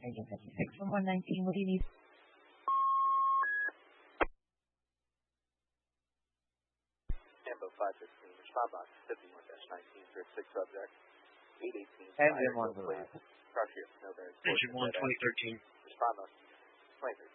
Again, that's 61119. What do you need? Ambo 515, respond box 51-19 for 6 subject. 818. Engine 1 please. Cross here, Snowberry. Engine 1, 2013. Respond box 2013.